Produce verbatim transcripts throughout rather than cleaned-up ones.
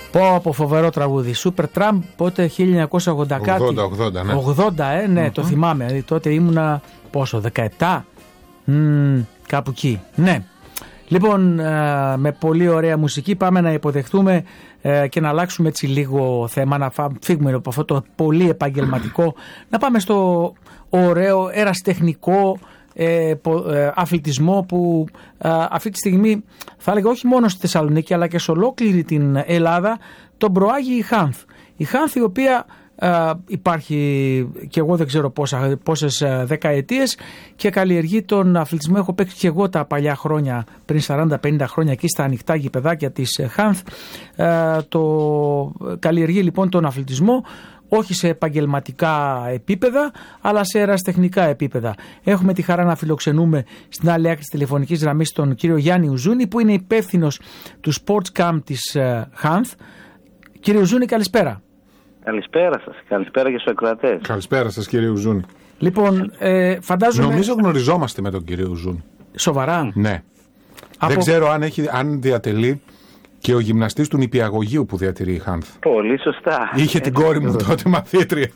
Πω από φοβερό τραγούδι. Super Tramp, πότε χίλια εννιακόσια ογδόντα κάτι. ογδόντα, ογδόντα, ναι. ογδόντα, ε, ναι, mm-hmm. το θυμάμαι. Δηλαδή, τότε ήμουνα πόσο, δεκαεπτά, mm, κάπου εκεί. Ναι. Λοιπόν, ε, με πολύ ωραία μουσική πάμε να υποδεχτούμε ε, και να αλλάξουμε έτσι λίγο θέμα, να φύγουμε από αυτό το πολύ επαγγελματικό, να πάμε στο ωραίο ερασιτεχνικό ε, ε, αθλητισμό που ε, αυτή τη στιγμή θα έλεγα όχι μόνο στη Θεσσαλονίκη αλλά και σε ολόκληρη την Ελλάδα τον προάγει η Χάνθ. Η Χάνθ η οποία Uh, υπάρχει και εγώ δεν ξέρω πόσα, πόσες uh, δεκαετίες και καλλιεργεί τον αθλητισμό. Έχω παίξει και εγώ τα παλιά χρόνια, πριν σαράντα πενήντα χρόνια, εκεί στα ανοιχτά γηπεδάκια της Χάνθ. Uh, το καλλιεργεί λοιπόν τον αθλητισμό όχι σε επαγγελματικά επίπεδα αλλά σε ερασιτεχνικά επίπεδα. Έχουμε τη χαρά να φιλοξενούμε στην άλλη άκρη της τηλεφωνικής γραμμής τον κύριο Γιάννη Ουζούνη που είναι υπεύθυνος του Sports Camp της uh, Χάνθ. Κύριε Ουζούνη, καλησπέρα. Καλησπέρα σας. Καλησπέρα και στους ακροατές. Καλησπέρα σας κύριε Ουζούνη. Λοιπόν, ε, φαντάζομαι... Νομίζω γνωριζόμαστε με τον κύριο Ουζούνη. Σοβαρά? Ναι. Από... Δεν ξέρω αν, έχει, αν διατελεί και ο γυμναστής του νηπιαγωγείου που διατηρεί η Χάνθ. Πολύ σωστά. Είχε την κόρη μου τότε μαθήτρια.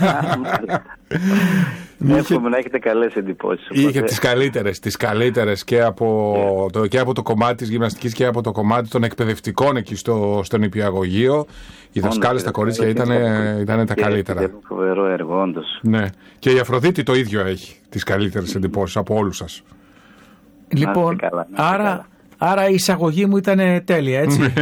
Εύχομαι να έχετε καλές εντυπώσεις. Είχε τις καλύτερες, τις καλύτερες και από, yeah. το, και από το κομμάτι της γυμναστικής και από το κομμάτι των εκπαιδευτικών εκεί στο, στο νηπιαγωγείο. Οι δασκάλες, τα κορίτσια ήταν, ήταν τα καλύτερα. Ήταν φοβερό έργο, όντως. Ναι. Και η Αφροδίτη το ίδιο έχει τις καλύτερες εντυπώσεις από όλους σας. Λοιπόν, καλά, άρα... Άρα η εισαγωγή μου ήταν τέλεια, έτσι.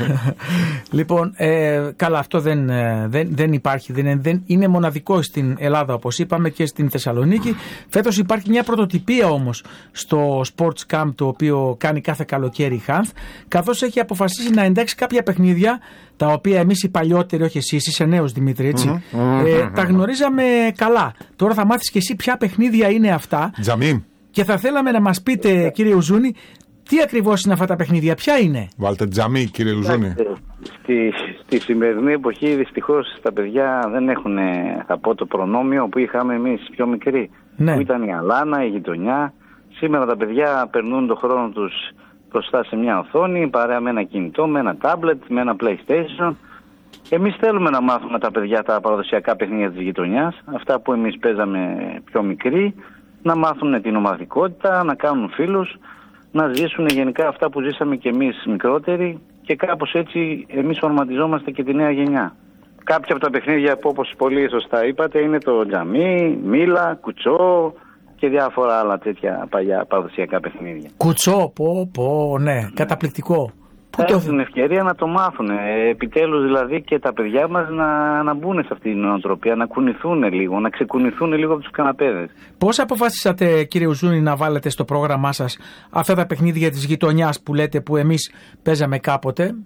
Λοιπόν, ε, καλά, αυτό δεν, δεν, δεν υπάρχει. Δεν, δεν, είναι μοναδικό στην Ελλάδα, όπως είπαμε, και στην Θεσσαλονίκη. Φέτος υπάρχει μια πρωτοτυπία όμως στο Sports Camp, το οποίο κάνει κάθε καλοκαίρι η Χάνθ, καθώς έχει αποφασίσει να εντάξει κάποια παιχνίδια, τα οποία εμείς οι παλιότεροι, όχι εσείς, είσαι νέος Δημήτρη, έτσι, mm-hmm. ε, τα γνωρίζαμε καλά. Τώρα θα μάθεις και εσύ ποια παιχνίδια είναι αυτά. Τζαμί. Και θα θέλαμε να μας πείτε, κύριε Ουζούνη, τι ακριβώς είναι αυτά τα παιχνίδια, ποια είναι? Βάλτε τζαμί, κύριε Ουζούνη. Στη, στη σημερινή εποχή δυστυχώς τα παιδιά δεν έχουν, θα πω, το προνόμιο που είχαμε εμείς πιο μικροί. Ναι. Που ήταν η αλάνα, η γειτονιά. Σήμερα τα παιδιά περνούν τον χρόνο τους μπροστά σε μια οθόνη, παρέα με ένα κινητό, με ένα τάμπλετ, με ένα PlayStation. Εμείς θέλουμε να μάθουμε τα παιδιά τα παραδοσιακά παιχνίδια της γειτονιάς, αυτά που εμείς παίζαμε πιο μικροί, να μάθουν την ομαδικότητα, να κάνουν φίλους, να ζήσουν γενικά αυτά που ζήσαμε και εμείς μικρότεροι και κάπως έτσι εμείς ορματιζόμαστε και τη νέα γενιά. Κάποια από τα παιχνίδια που, όπως πολύ σωστά είπατε, είναι το τζαμί, μήλα, κουτσό και διάφορα άλλα τέτοια παλιά παραδοσιακά παιχνίδια. Κουτσό, πω, πω, ναι, καταπληκτικό. Θα έχουν την ευκαιρία να το μάθουν. Επιτέλους δηλαδή και τα παιδιά μας να, να μπουν σε αυτή την νοοτροπία, να κουνηθούν λίγο, να ξεκουνηθούν λίγο από τους καναπέδες. Πώς αποφάσισατε, κύριε Ουζούνη, να βάλετε στο πρόγραμμά σας αυτά τα παιχνίδια της γειτονιάς που λέτε, που εμείς παίζαμε κάποτε?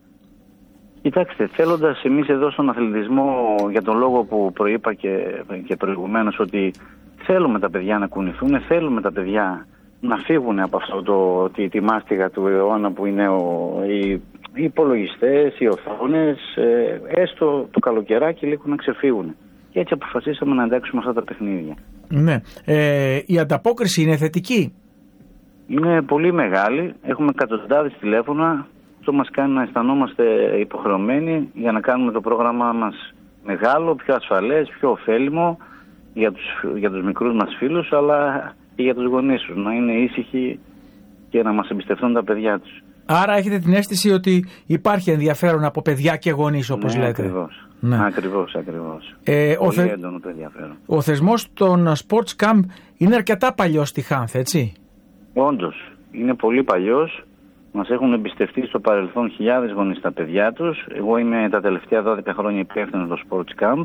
Κοιτάξτε, θέλοντας εμείς εδώ στον αθλητισμό, για τον λόγο που προείπα και, και προηγουμένως, ότι θέλουμε τα παιδιά να κουνηθούν, θέλουμε τα παιδιά να φύγουν από αυτό το, τη, τη μάστιγα του αιώνα που είναι ο, οι, οι υπολογιστές, οι οθόνες, ε, έστω το καλοκαιράκι λίγο να ξεφύγουν. Και έτσι αποφασίσαμε να εντάξουμε αυτά τα παιχνίδια. Ναι. Ε, η ανταπόκριση είναι θετική? Είναι πολύ μεγάλη. Έχουμε εκατοντάδες τηλέφωνα. Αυτό μας κάνει να αισθανόμαστε υποχρεωμένοι για να κάνουμε το πρόγραμμά μας μεγάλο, πιο ασφαλές, πιο ωφέλιμο για τους, για τους μικρούς μας φίλους, αλλά και για τους γονείς τους, να είναι ήσυχοι και να μας εμπιστευτούν τα παιδιά τους. Άρα έχετε την αίσθηση ότι υπάρχει ενδιαφέρον από παιδιά και γονείς, όπως ναι, λέτε. Ακριβώς. Ναι, ακριβώς, ακριβώς. Ε, Πολύ ο θε... έντονο το ενδιαφέρον. Ο θεσμός των Sports Camp είναι αρκετά παλιός στη Χάνθ, έτσι? Όντως, είναι πολύ παλιός. Μας έχουν εμπιστευτεί στο παρελθόν χιλιάδες γονείς τα παιδιά τους. Εγώ είμαι τα τελευταία δώδεκα χρόνια υπεύθυνος στο Sports Camp.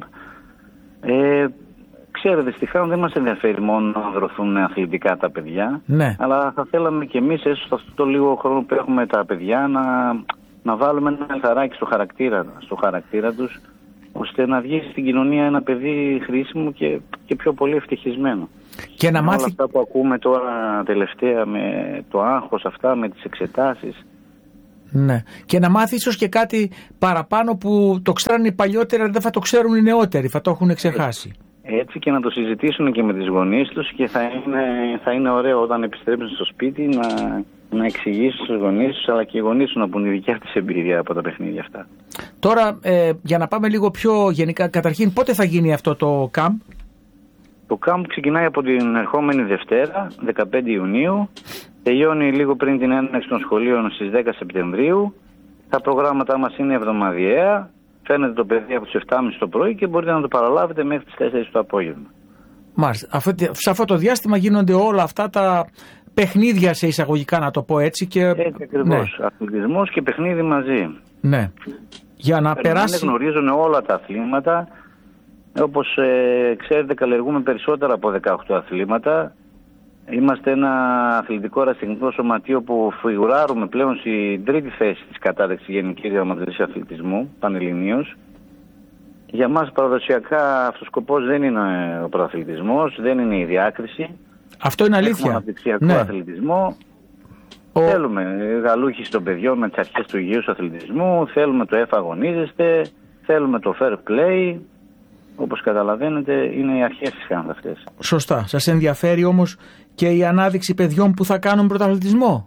Ε, Ξέρετε, στη Χάνθ δεν μας ενδιαφέρει μόνο να δροθούν αθλητικά τα παιδιά, ναι, αλλά θα θέλαμε και εμείς, έστω σε αυτό το λίγο χρόνο που έχουμε τα παιδιά, να, να βάλουμε ένα ελθαράκι στο χαρακτήρα, στο χαρακτήρα τους, ώστε να βγει στην κοινωνία ένα παιδί χρήσιμο και, και πιο πολύ ευτυχισμένο. Και να μάθει... όλα αυτά που ακούμε τώρα τελευταία με το άγχος αυτά, με τις εξετάσεις. Ναι. Και να μάθει ίσως και κάτι παραπάνω που το ξέρουν οι παλιότεροι, αλλά δεν θα το ξέρουν οι νεότεροι, θα το έχουν ξεχάσει. Έτσι, και να το συζητήσουν και με τις γονείς τους, και θα είναι, θα είναι ωραίο όταν επιστρέψουν στο σπίτι να, να εξηγήσουν στους γονείς τους, αλλά και οι γονείς τους να πούν η δικιά τους εμπειρία από τα παιχνίδια αυτά. Τώρα, ε, για να πάμε λίγο πιο γενικά, καταρχήν πότε θα γίνει αυτό το camp? Το camp ξεκινάει από την ερχόμενη Δευτέρα, δεκαπέντε Ιουνίου, τελειώνει λίγο πριν την έναρξη των σχολείων στις δέκα Σεπτεμβρίου. Τα προγράμματά μας είναι εβδομαδιαία, φαίνεται το παιδί από τις επτά και μισή το πρωί και μπορείτε να το παραλάβετε μέχρι τις τέσσερις το απόγευμα. Μάλιστα. Σε αυτό το διάστημα γίνονται όλα αυτά τα παιχνίδια, σε εισαγωγικά να το πω έτσι. Και... Έτσι ακριβώς. Ναι. Αθλητισμός και παιχνίδι μαζί. Ναι. Για να Περνάνε, περάσει... γνωρίζουν όλα τα αθλήματα. Όπως ε, ξέρετε, καλλιεργούμε περισσότερα από δεκαοκτώ αθλήματα. Είμαστε ένα αθλητικό ερασιτεχνικό σωματείο που φιγουράρουμε πλέον στην τρίτη θέση της κατάταξης Γενικής Γραμματείας Αθλητισμού, πανελληνίως. Για μας παραδοσιακά αυτός ο σκοπός δεν είναι ο πρωταθλητισμός, δεν είναι η διάκριση. Αυτό είναι αλήθεια. Έχουμε αναπτυξιακό ναι. αθλητισμό. Ο... Θέλουμε γαλούχηση των παιδιών με τις αρχές του υγιούς αθλητισμού, θέλουμε το εφαγωνίζεστε, θέλουμε το fair play. Όπως καταλαβαίνετε, είναι οι αρχές της χάνθ αυτές. Σωστά. Σας ενδιαφέρει όμως και η ανάδειξη παιδιών που θα κάνουν πρωταθλητισμό?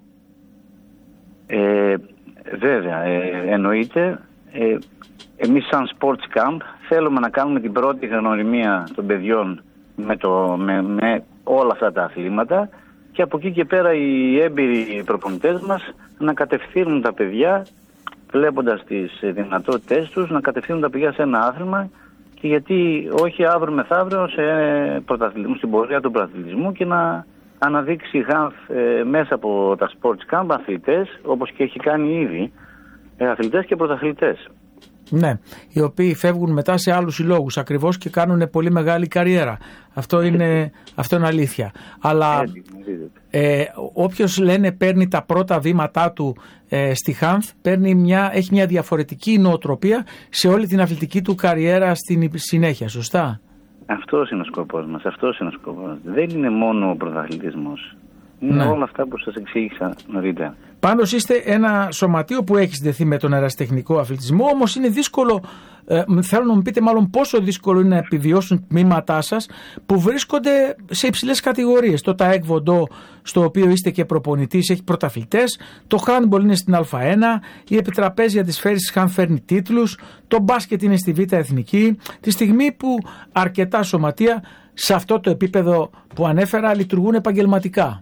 Ε, βέβαια, ε, εννοείται. Ε, εμείς σαν sports camp θέλουμε να κάνουμε την πρώτη γνωριμία των παιδιών με, το, με, με όλα αυτά τα αθλήματα και από εκεί και πέρα οι έμπειροι προπονητές μας να κατευθύνουν τα παιδιά, βλέποντας τις δυνατότητές τους, να κατευθύνουν τα παιδιά σε ένα άθλημα. Και γιατί όχι αύριο μεθαύριο σε πρωταθλητισμό, στην πορεία του πρωταθλητισμού και να αναδείξει η χάνθ ε, μέσα από τα sports camp αθλητές, όπως και έχει κάνει ήδη, ε, αθλητές και πρωταθλητές. Ναι, οι οποίοι φεύγουν μετά σε άλλους συλλόγους ακριβώς και κάνουν πολύ μεγάλη καριέρα. Αυτό είναι, αυτό είναι αλήθεια. Αλλά ε, όποιος λένε παίρνει τα πρώτα βήματά του ε, στη χάνθ, παίρνει μια, έχει μια διαφορετική νοοτροπία σε όλη την αθλητική του καριέρα στην συνέχεια, σωστά? Αυτός είναι ο σκοπός μας, αυτός είναι ο σκοπός. Δεν είναι μόνο ο πρωταθλητισμός. Είναι ναι. όλα αυτά που σας εξήγησα νωρίτερα. Πάντως είστε ένα σωματείο που έχει συνδεθεί με τον ερασιτεχνικό αθλητισμό, όμως είναι δύσκολο, ε, θέλω να μου πείτε μάλλον πόσο δύσκολο είναι να επιβιώσουν τμήματά σας που βρίσκονται σε υψηλές κατηγορίες. Το Taekwondo, στο οποίο είστε και προπονητής, έχει πρωταθλητές, το handball είναι στην Α ένα, η επιτραπέζια της Φέρης Χαν φέρνει τίτλους, το μπάσκετ είναι στη Β' Εθνική, τη στιγμή που αρκετά σωματεία σε αυτό το επίπεδο που ανέφερα λειτουργούν επαγγελματικά.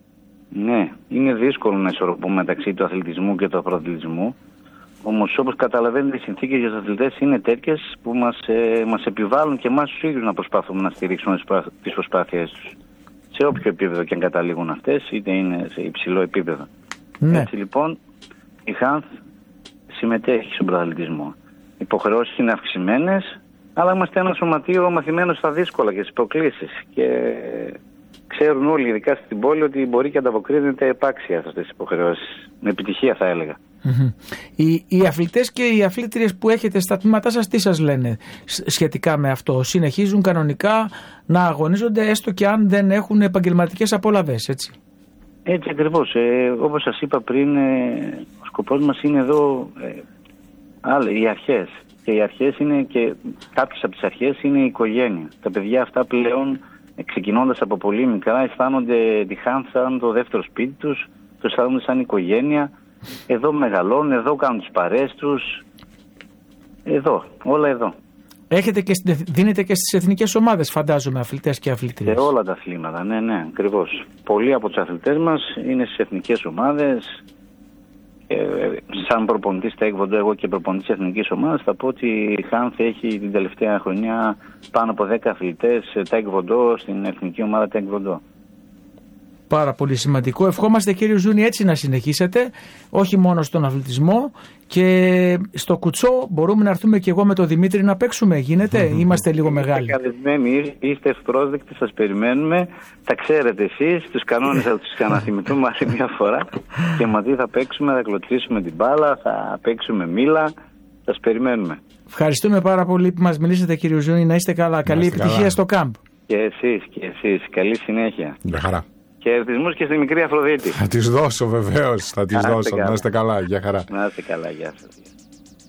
Ναι, είναι δύσκολο να ισορροπούμε μεταξύ του αθλητισμού και του πρωταθλητισμού. Όμως, όπως καταλαβαίνετε, οι συνθήκες για τους αθλητές είναι τέτοιες που μας, ε, μας επιβάλλουν και εμάς τους ίδιους να προσπαθούμε να στηρίξουμε τις προσπάθειές τους. Σε όποιο επίπεδο και αν καταλήγουν αυτές, είτε είναι σε υψηλό επίπεδο. Ναι. Έτσι λοιπόν, η χάνθ συμμετέχει στον πρωταθλητισμό. Οι υποχρεώσεις είναι αυξημένες, αλλά είμαστε ένα σωματείο μαθημένο στα δύσκολα και στις προκλήσεις. Και ξέρουν όλοι, ειδικά στην πόλη, ότι μπορεί και ανταποκρίνεται επάξια αυτές τις υποχρεώσεις. Με επιτυχία, θα έλεγα. Mm-hmm. Οι, οι αθλητές και οι αθλήτριες που έχετε στα τμήματά σας, τι σας λένε σχετικά με αυτό? Συνεχίζουν κανονικά να αγωνίζονται, έστω και αν δεν έχουν επαγγελματικές απολαβές, έτσι? Έτσι ακριβώς. Ε, όπως σας είπα πριν, ε, ο σκοπός μας είναι εδώ ε, άλλοι, οι αρχές. Και οι αρχές είναι και κάποιες από τις αρχές είναι η οικογένεια. Τα παιδιά αυτά πλέον, ξεκινώντας από πολύ μικρά, αισθάνονται τη χάνθ σαν το δεύτερο σπίτι τους, το αισθάνονται σαν οικογένεια. Εδώ μεγαλώνουν, εδώ κάνουν τις παρέες τους, εδώ, όλα εδώ. Έχετε και, δίνετε και στις εθνικές ομάδες, φαντάζομαι, αθλητές και αθλητρίες. Σε όλα τα αθλήματα, ναι, ναι, ακριβώς. Πολλοί από τους αθλητές μας είναι στις εθνικές ομάδες. Ε, σαν προπονητής Taekwondo, εγώ και προπονητής εθνικής ομάδας, θα πω ότι η χάνθ έχει την τελευταία χρονιά πάνω από δέκα αθλητές Taekwondo στην εθνική ομάδα Taekwondo. Πάρα πολύ σημαντικό. Ευχόμαστε, κύριε Ζούνη, έτσι να συνεχίσετε, όχι μόνο στον αθλητισμό, και στο κουτσό μπορούμε να έρθουμε και εγώ με τον Δημήτρη να παίξουμε. Γίνεται, mm-hmm. είμαστε λίγο μεγάλοι. Είστε καλεσμένοι, είστε ευπρόσδεκτοι, σας περιμένουμε. Τα ξέρετε εσείς, τους κανόνες θα τους ξαναθυμηθούμε άλλη μια φορά και μαζί θα παίξουμε, θα κλωτσίσουμε την μπάλα, θα παίξουμε μήλα. Σας περιμένουμε. Ευχαριστούμε πάρα πολύ που μας μιλήσατε, κύριε Ζούνη. Να είστε καλά. Καλή επιτυχία καλά στο κάμπ. Και εσείς, και εσείς. Καλή συνέχεια. Γεια χαρά. Και ευτυχισμούς και στη μικρή Αφροδίτη. Θα τις δώσω βεβαίως, θα τις δώσω. Να είστε καλά, γεια χαρά. Να είστε καλά, γεια σας.